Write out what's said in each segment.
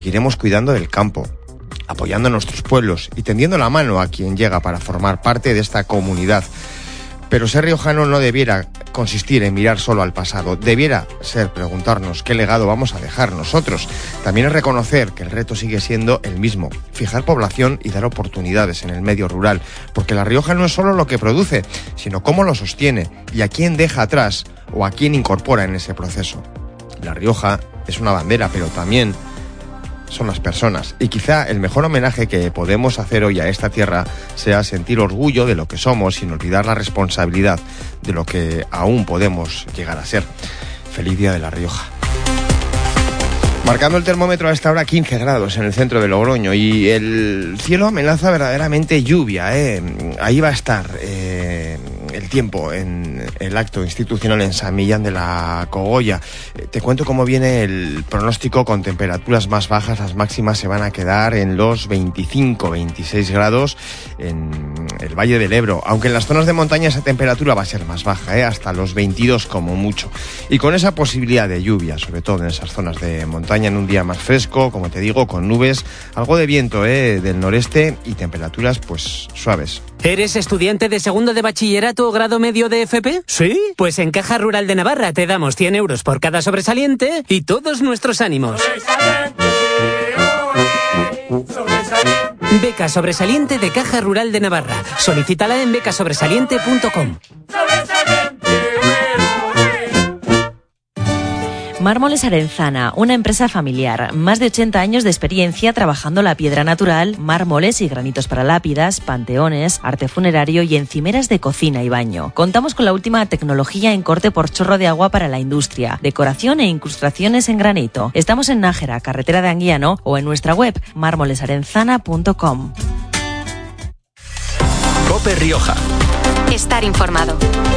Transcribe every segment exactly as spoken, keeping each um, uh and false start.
Seguiremos cuidando del campo, apoyando a nuestros pueblos y tendiendo la mano a quien llega para formar parte de esta comunidad. Pero ser riojano no debiera consistir en mirar solo al pasado, debiera ser preguntarnos qué legado vamos a dejar nosotros. También es reconocer que el reto sigue siendo el mismo, fijar población y dar oportunidades en el medio rural, porque La Rioja no es solo lo que produce, sino cómo lo sostiene y a quién deja atrás o a quién incorpora en ese proceso. La Rioja es una bandera, pero también son las personas. Y quizá el mejor homenaje que podemos hacer hoy a esta tierra sea sentir orgullo de lo que somos sin olvidar la responsabilidad de lo que aún podemos llegar a ser. Feliz Día de La Rioja. Marcando el termómetro a esta hora quince grados en el centro de Logroño y el cielo amenaza verdaderamente lluvia, ¿eh? Ahí va a estar eh, el tiempo en el acto institucional en San Millán de la Cogolla. Eh, te cuento cómo viene el pronóstico con temperaturas más bajas. Las máximas se van a quedar en los veinticinco, veintiséis grados en el Valle del Ebro, aunque en las zonas de montaña esa temperatura va a ser más baja, ¿eh? Hasta los veintidós como mucho. Y con esa posibilidad de lluvia, sobre todo en esas zonas de montaña, en un día más fresco, como te digo, con nubes, algo de viento ¿eh? del noreste y temperaturas pues suaves. ¿Eres estudiante de segundo de bachillerato o grado medio de F P? ¿Sí? Pues en Caja Rural de Navarra te damos cien euros por cada sobresaliente y todos nuestros ánimos. ¡Sobresaliente! ¡Ole! ¡Sobresaliente! Beca sobresaliente de Caja Rural de Navarra. Solicítala en beca sobresaliente punto com. Mármoles Arenzana, una empresa familiar, más de ochenta años de experiencia trabajando la piedra natural, mármoles y granitos para lápidas, panteones, arte funerario y encimeras de cocina y baño. Contamos con la última tecnología en corte por chorro de agua para la industria, decoración e incrustaciones en granito. Estamos en Nájera, carretera de Anguiano, o en nuestra web mármoles arenzana punto com. COPE Rioja. Estar informado.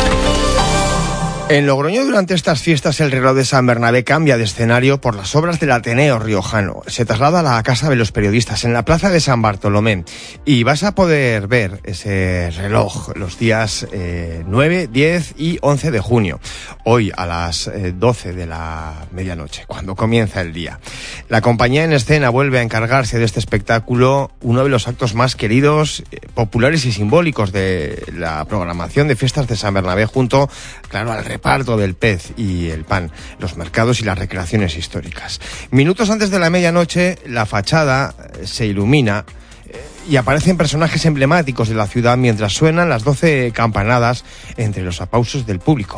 En Logroño, durante estas fiestas, el reloj de San Bernabé cambia de escenario por las obras del Ateneo Riojano. Se traslada a la Casa de los Periodistas, en la Plaza de San Bartolomé. Y vas a poder ver ese reloj los días eh, nueve, diez y once de junio. Hoy a las eh, doce de la medianoche, cuando comienza el día. La compañía en escena vuelve a encargarse de este espectáculo, uno de los actos más queridos, eh, populares y simbólicos de la programación de fiestas de San Bernabé, junto, claro, al reparto del pez y el pan, los mercados y las recreaciones históricas. Minutos antes de la medianoche, la fachada se ilumina y aparecen personajes emblemáticos de la ciudad mientras suenan las doce campanadas entre los aplausos del público.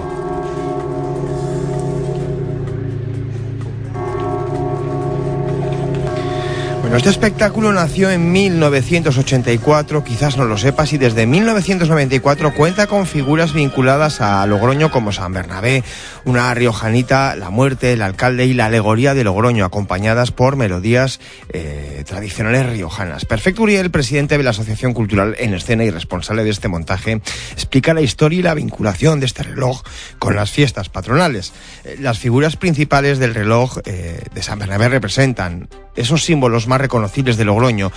Bueno, este espectáculo nació en mil novecientos ochenta y cuatro, quizás no lo sepas, y desde mil novecientos noventa y cuatro cuenta con figuras vinculadas a Logroño como San Bernabé, una riojanita, la muerte, el alcalde y la alegoría de Logroño, acompañadas por melodías eh, tradicionales riojanas. Perfecto Uriel, presidente de la Asociación Cultural en Escena y responsable de este montaje, explica la historia y la vinculación de este reloj con las fiestas patronales. Eh, las figuras principales del reloj eh, de San Bernabé representan esos símbolos más reconocibles de Logroño.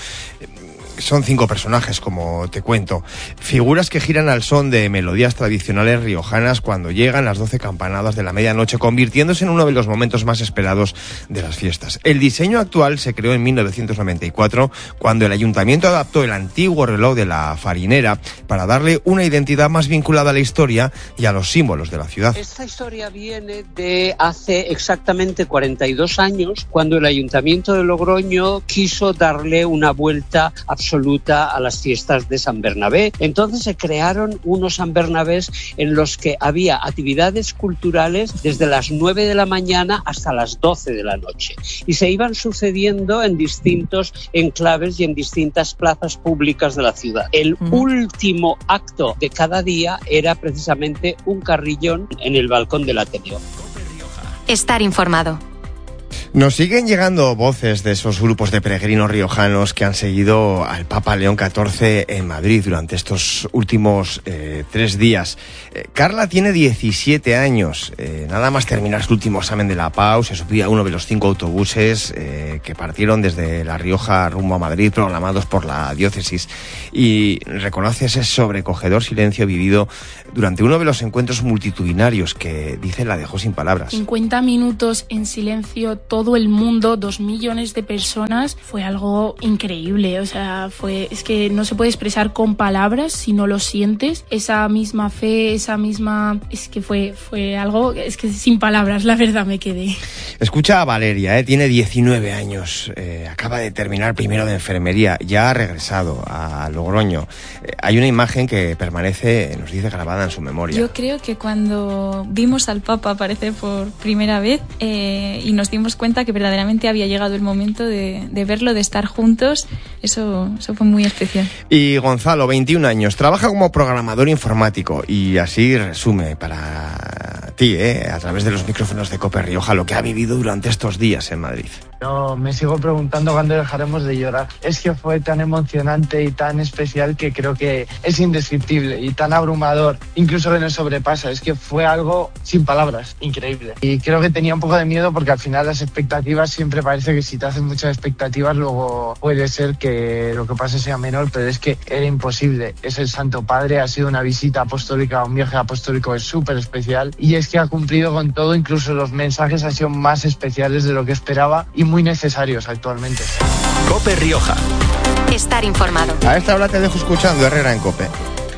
Son cinco personajes, como te cuento, figuras que giran al son de melodías tradicionales riojanas cuando llegan las doce campanadas de la medianoche, convirtiéndose en uno de los momentos más esperados de las fiestas. El diseño actual se creó en mil novecientos noventa y cuatro, cuando el ayuntamiento adaptó el antiguo reloj de la farinera para darle una identidad más vinculada a la historia y a los símbolos de la ciudad. Esta historia viene de hace exactamente cuarenta y dos años, cuando el ayuntamiento de Logroño quiso darle una vuelta absoluta absoluta a las fiestas de San Bernabé. Entonces se crearon unos San Bernabés en los que había actividades culturales desde las nueve de la mañana hasta las doce de la noche y se iban sucediendo en distintos enclaves y en distintas plazas públicas de la ciudad. El mm. último acto de cada día era precisamente un carrillón en el balcón del Ateneo. Estar informado. Nos siguen llegando voces de esos grupos de peregrinos riojanos que han seguido al Papa León catorce en Madrid durante estos últimos eh, tres días. Eh, Carla tiene diecisiete años. Eh, nada más terminar su último examen de la P A U, se subía a uno de los cinco autobuses eh, que partieron desde La Rioja rumbo a Madrid, programados por la diócesis. Y reconoce ese sobrecogedor silencio vivido durante uno de los encuentros multitudinarios que, dice, la dejó sin palabras. cincuenta minutos en silencio, todo todo el mundo, dos millones de personas, fue algo increíble. O sea, fue, es que no se puede expresar con palabras si no lo sientes. Esa misma fe, esa misma, es que fue, fue algo, es que sin palabras, la verdad me quedé. Escucha a Valeria, ¿eh? Tiene diecinueve años, eh, acaba de terminar primero de enfermería, ya ha regresado a Logroño. Eh, hay una imagen que permanece, nos dice, grabada en su memoria. Yo creo que cuando vimos al Papa aparecer por primera vez eh, y nos dimos cuenta que verdaderamente había llegado el momento de, de verlo, de estar juntos, eso, eso fue muy especial. Y Gonzalo, veintiún años, trabaja como programador informático y así resume para ti, ¿eh? a través de los micrófonos de COPE Rioja, lo que ha vivido durante estos días en Madrid. No, me sigo preguntando cuándo dejaremos de llorar. Es que fue tan emocionante y tan especial que creo que es indescriptible y tan abrumador, incluso que nos sobrepasa. Es que fue algo sin palabras, increíble. Y creo que tenía un poco de miedo porque al final las expectativas, siempre parece que si te hacen muchas expectativas luego puede ser que lo que pase sea menor, pero es que era imposible. Es el Santo Padre, ha sido una visita apostólica, un viaje apostólico es súper especial y es que ha cumplido con todo, incluso los mensajes han sido más especiales de lo que esperaba y muy necesarios actualmente. COPE Rioja. Estar informado. A esta hora te dejo escuchando Herrera en COPE.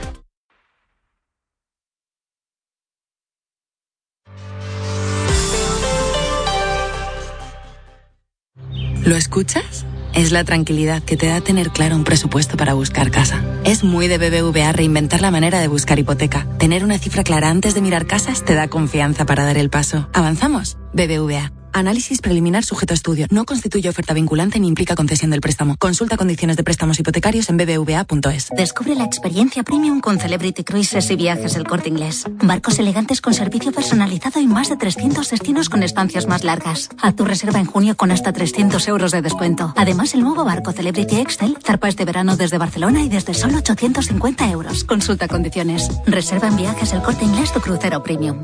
¿Lo escuchas? Es la tranquilidad que te da tener claro un presupuesto para buscar casa. Es muy de B B V A reinventar la manera de buscar hipoteca. Tener una cifra clara antes de mirar casas te da confianza para dar el paso. ¿Avanzamos? B B V A. Análisis preliminar sujeto a estudio. No constituye oferta vinculante ni implica concesión del préstamo. Consulta condiciones de préstamos hipotecarios en b b v a punto es. Descubre la experiencia premium con Celebrity Cruises y Viajes El Corte Inglés. Barcos elegantes con servicio personalizado y más de trescientos destinos con estancias más largas. Haz tu reserva en junio con hasta trescientos euros de descuento. Además, el nuevo barco Celebrity Excel zarpa este verano desde Barcelona y desde solo ochocientos cincuenta euros. Consulta condiciones. Reserva en Viajes El Corte Inglés tu crucero premium.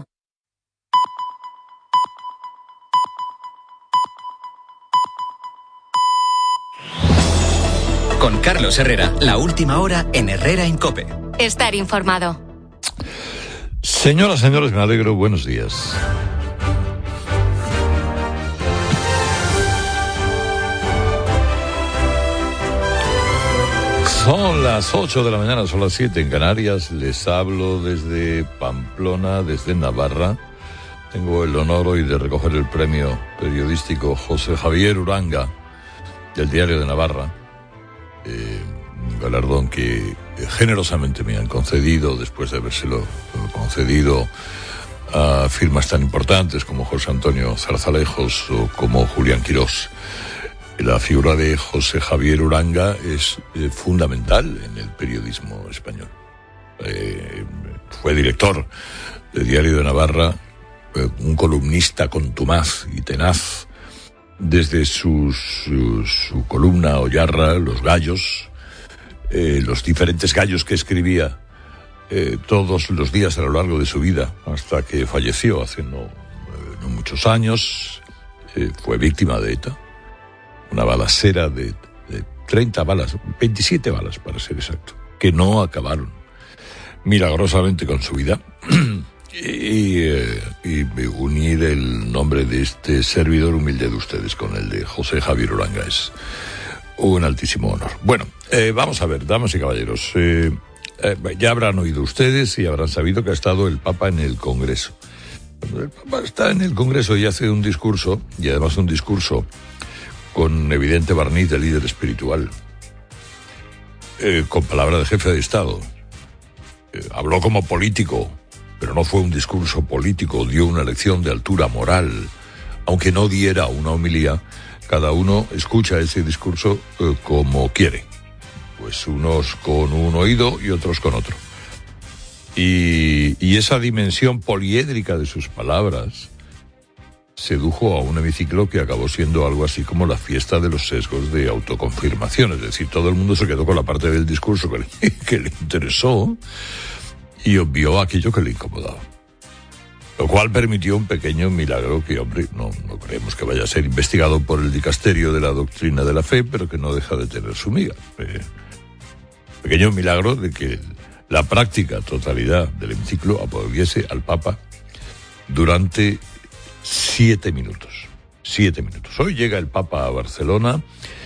Con Carlos Herrera, la última hora en Herrera en COPE. Estar informado. Señoras, señores, me alegro. Buenos días. Son las ocho de la mañana, son las siete en Canarias. Les hablo desde Pamplona, desde Navarra. Tengo el honor hoy de recoger el premio periodístico José Javier Uranga del Diario de Navarra. Eh, un galardón que eh, generosamente me han concedido después de habérselo concedido a firmas tan importantes como José Antonio Zarzalejos o como Julián Quirós. La figura de José Javier Uranga es eh, fundamental en el periodismo español. Eh, fue director del Diario de Navarra, eh, un columnista contumaz y tenaz. Desde su, su, su columna Oyarra, Los Gallos, eh, los diferentes gallos que escribía eh, todos los días a lo largo de su vida, hasta que falleció hace no, eh, no muchos años, eh, fue víctima de ETA, una balacera de, de treinta balas, veintisiete balas para ser exacto, que no acabaron milagrosamente con su vida. Y, eh, y unir el nombre de este servidor humilde de ustedes con el de José Javier Uranga es un altísimo honor. Bueno, eh, vamos a ver, damas y caballeros, eh, eh, ya habrán oído ustedes y habrán sabido que ha estado el Papa en el Congreso. Cuando el Papa está en el Congreso y hace un discurso, y además un discurso con evidente barniz de líder espiritual, eh, con palabra de jefe de Estado, eh, habló como político, pero no fue un discurso político, dio una lección de altura moral, aunque no diera una homilía. Cada uno escucha ese discurso eh, como quiere, pues unos con un oído y otros con otro. Y, y esa dimensión poliédrica de sus palabras sedujo a un hemiciclo que acabó siendo algo así como la fiesta de los sesgos de autoconfirmación, es decir, todo el mundo se quedó con la parte del discurso que le, que le interesó y obvió aquello que le incomodaba. Lo cual permitió un pequeño milagro que, hombre, no, no creemos que vaya a ser investigado por el dicasterio de la doctrina de la fe, pero que no deja de tener su miga. Eh, pequeño milagro de que la práctica totalidad del hemiciclo aplaudiese al Papa durante siete minutos. siete minutos. Hoy llega el Papa a Barcelona